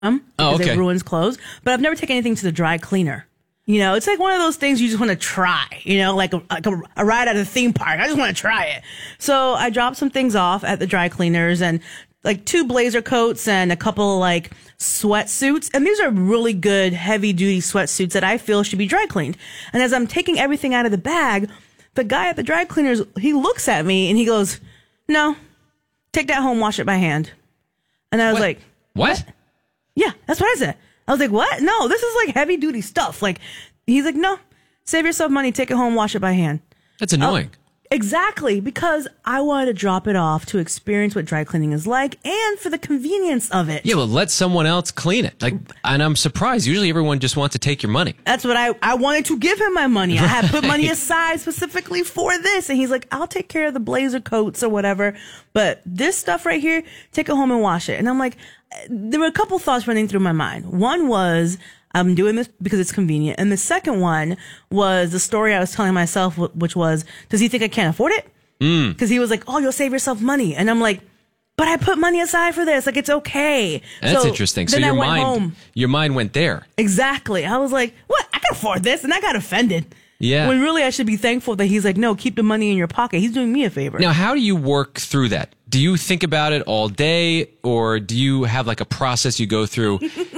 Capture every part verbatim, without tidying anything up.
them Oh, because okay. it ruins clothes. But I've never taken anything to the dry cleaner. You know, it's like one of those things you just want to try, you know, like, a, like a, a ride at a theme park. I just want to try it. So I dropped some things off at the dry cleaners and like two blazer coats and a couple like sweatsuits. And these are really good heavy duty sweatsuits that I feel should be dry cleaned. And as I'm taking everything out of the bag, the guy at the dry cleaners, he looks at me and he goes, no, take that home, wash it by hand. And I was What? like, What? what? Yeah, that's what I said. I was like, what? No, this is like heavy duty stuff. Like, he's like, no, save yourself money, take it home, wash it by hand. That's annoying. Uh, exactly, because I wanted to drop it off to experience what dry cleaning is like and for the convenience of it. Yeah, well, let someone else clean it. Like, and I'm surprised. Usually everyone just wants to take your money. That's what I, I wanted to give him my money. I had put money Right. aside specifically for this. And he's like, I'll take care of the blazer coats or whatever. But this stuff right here, take it home and wash it. And I'm like, there were a couple thoughts running through my mind. One was, I'm doing this because it's convenient. And the second one was the story I was telling myself, wh- which was, does he think I can't afford it? Because he was like, oh, you'll save yourself money. And I'm like, but I put money aside for this. Like, it's okay. That's So interesting. So then your I went mind, home. your mind went there. Exactly. I was like, what? I can afford this. And I got offended. Yeah. When really I should be thankful that he's like, no, keep the money in your pocket. He's doing me a favor. Now, how do you work through that? Do you think about it all day, or do you have like a process you go through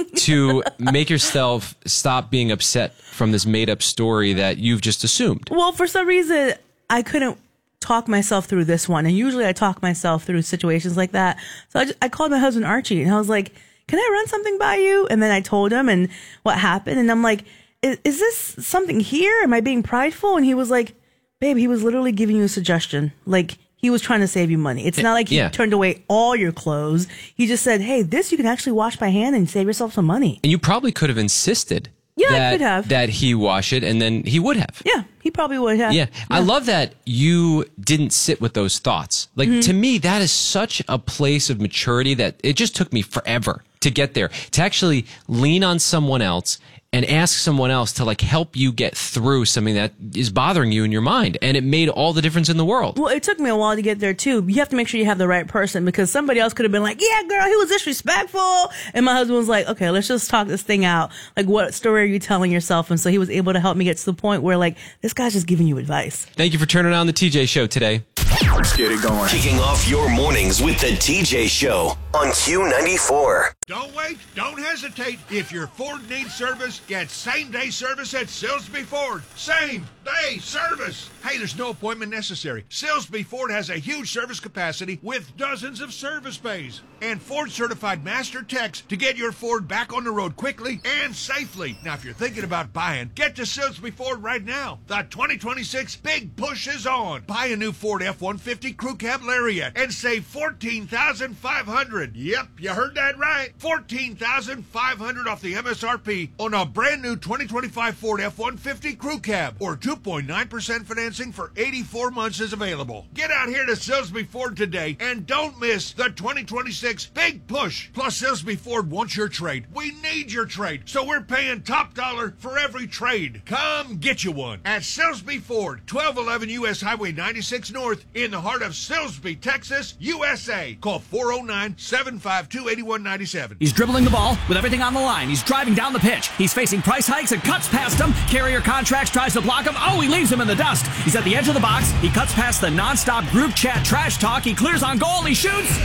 to make yourself stop being upset from this made up story that you've just assumed? Well, for some reason, I couldn't talk myself through this one. And usually I talk myself through situations like that. So I, just, I called my husband, Archie, and I was like, can I run something by you? And then I told him and what happened. And I'm like, is, is this something here? Am I being prideful? And he was like, babe, he was literally giving you a suggestion. Like, he was trying to save you money. It's not like he Yeah. turned away all your clothes. He just said, hey, this you can actually wash by hand and save yourself some money. And you probably could have insisted Yeah, I that, could have. that he wash it, and then he would have. Yeah, he probably would have. Yeah. I love that you didn't sit with those thoughts. Like, Mm-hmm. to me, that is such a place of maturity that it just took me forever to get there, to actually lean on someone else and ask someone else to like help you get through something that is bothering you in your mind. And it made all the difference in the world. Well, it took me a while to get there too. You have to make sure you have the right person, because somebody else could have been like, yeah, girl, he was disrespectful. And my husband was like, okay, let's just talk this thing out. Like, what story are you telling yourself? And so he was able to help me get to the point where like, this guy's just giving you advice. Thank you for turning on the T J Show today. Let's get it going. Kicking off your mornings with the T J Show on Q ninety-four. Don't wait. Don't hesitate. If your Ford needs service, get same-day service at Silsby Ford. Same-day service. Hey, there's no appointment necessary. Silsby Ford has a huge service capacity with dozens of service bays and Ford-certified master techs to get your Ford back on the road quickly and safely. Now, if you're thinking about buying, get to Silsby Ford right now. The twenty twenty-six Big Push is on. Buy a new Ford F one fifty Crew Cab Lariat and save fourteen thousand five hundred dollars. Yep, you heard that right. fourteen thousand five hundred dollars off the M S R P on a brand new twenty twenty-five Ford F one fifty Crew Cab, or two point nine percent financing for eighty-four months is available. Get out here to Silsby Ford today and don't miss the twenty twenty-six Big Push. Plus, Silsby Ford wants your trade. We need your trade, so we're paying top dollar for every trade. Come get you one at Silsby Ford, twelve eleven U S Highway ninety-six North in the heart of Silsby, Texas, U S A. Call four oh nine, seven five two, eight one nine seven. He's dribbling the ball with everything on the line. He's driving down the pitch. He's facing price hikes and cuts past him. Carrier Contracts tries to block him. Oh, he leaves him in the dust. He's at the edge of the box. He cuts past the nonstop group chat trash talk. He clears on goal. He shoots.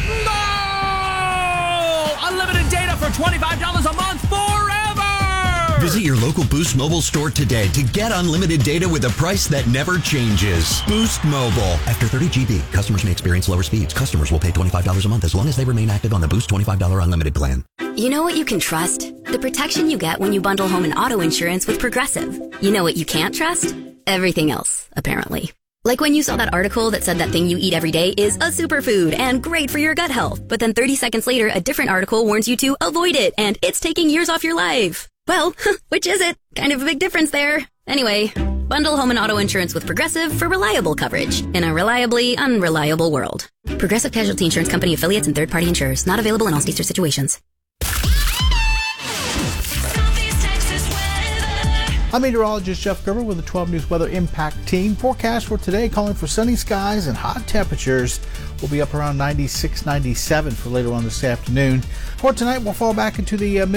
No! Unlimited data for twenty-five dollars a month forever! Visit your local Boost Mobile store today to get unlimited data with a price that never changes. Boost Mobile. After thirty gigabytes, customers may experience lower speeds. Customers will pay twenty-five dollars a month as long as they remain active on the Boost twenty-five dollars unlimited plan. You know what you can trust? The protection you get when you bundle home and auto insurance with Progressive. You know what you can't trust? Everything else, apparently. Like when you saw that article that said that thing you eat every day is a superfood and great for your gut health. But then thirty seconds later, a different article warns you to avoid it and it's taking years off your life. Well, which is it? Kind of a big difference there. Anyway, bundle home and auto insurance with Progressive for reliable coverage in a reliably unreliable world. Progressive Casualty Insurance Company affiliates and third-party insurers. Not available in all states or situations. Southeast Texas weather. I'm meteorologist Jeff Gerber with the twelve News Weather Impact Team. Forecast for today calling for sunny skies and hot temperatures. We'll be up around ninety-six, ninety-seven for later on this afternoon. For tonight, we'll fall back into the uh,